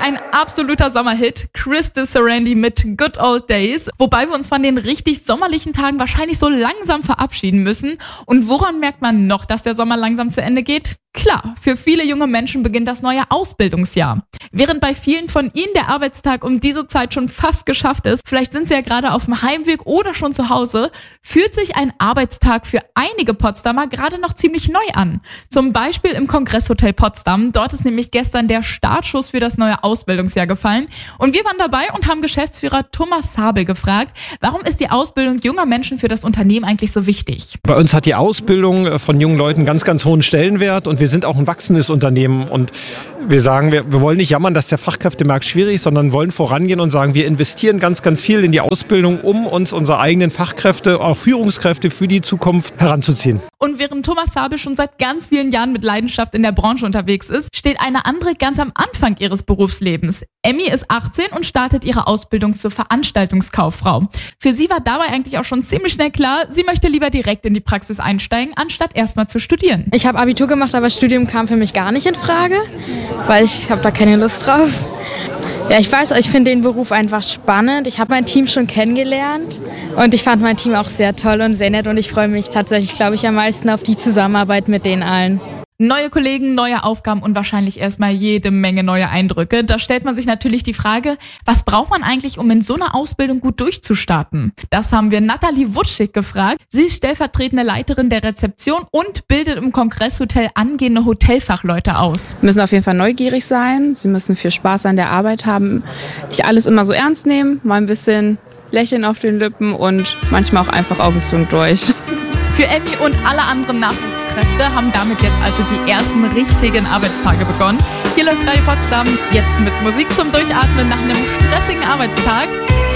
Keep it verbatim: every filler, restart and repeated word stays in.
ein absoluter Sommerhit. Crystal Sarandon mit Good Old Days. Wobei wir uns von den richtig sommerlichen Tagen wahrscheinlich so langsam verabschieden müssen. Und woran merkt man noch, dass der Sommer langsam zu Ende geht? Klar, für viele junge Menschen beginnt das neue Ausbildungsjahr. Während bei vielen von ihnen der Arbeitstag um diese Zeit schon fast geschafft ist, vielleicht sind sie ja gerade auf dem Heimweg oder schon zu Hause, fühlt sich ein Arbeitstag für einige Potsdamer gerade noch ziemlich neu an. Zum Beispiel im Kongresshotel Potsdam. Dort ist nämlich gestern der Startschuss für das neue Ausbildungsjahr gefallen. Und wir waren dabei und haben Geschäftsführer Thomas Sabel gefragt, warum ist die Ausbildung junger Menschen für das Unternehmen eigentlich so wichtig? Bei uns hat die Ausbildung von jungen Leuten ganz, ganz hohen Stellenwert und wir sind auch ein wachsendes Unternehmen und wir sagen, wir, wir wollen nicht jammern, dass der Fachkräftemarkt schwierig ist, sondern wollen vorangehen und sagen, wir investieren ganz, ganz viel in die Ausbildung, um uns unsere eigenen Fachkräfte, auch Führungskräfte für die Zukunft heranzuziehen. Und während Thomas Sabel schon seit ganz vielen Jahren mit Leidenschaft in der Branche unterwegs ist, steht eine andere ganz am Anfang ihres Berufslebens. Emmy ist achtzehn und startet ihre Ausbildung zur Veranstaltungskauffrau. Für sie war dabei eigentlich auch schon ziemlich schnell klar, sie möchte lieber direkt in die Praxis einsteigen, anstatt erstmal zu studieren. Ich habe Abitur gemacht, aber Studium kam für mich gar nicht in Frage, weil ich habe da keine Lust drauf. Ja, ich weiß, ich finde den Beruf einfach spannend. Ich habe mein Team schon kennengelernt und ich fand mein Team auch sehr toll und sehr nett und ich freue mich tatsächlich, glaube ich, am meisten auf die Zusammenarbeit mit denen allen. Neue Kollegen, neue Aufgaben und wahrscheinlich erstmal jede Menge neue Eindrücke. Da stellt man sich natürlich die Frage, was braucht man eigentlich, um in so einer Ausbildung gut durchzustarten? Das haben wir Nathalie Wutschig gefragt. Sie ist stellvertretende Leiterin der Rezeption und bildet im Kongresshotel angehende Hotelfachleute aus. Sie müssen auf jeden Fall neugierig sein, sie müssen viel Spaß an der Arbeit haben, nicht alles immer so ernst nehmen, mal ein bisschen Lächeln auf den Lippen und manchmal auch einfach Augen zu und durch. Für Emmy und alle anderen Nachwuchskräfte haben damit jetzt also die ersten richtigen Arbeitstage begonnen. Hier läuft Radio Potsdam jetzt mit Musik zum Durchatmen nach einem stressigen Arbeitstag.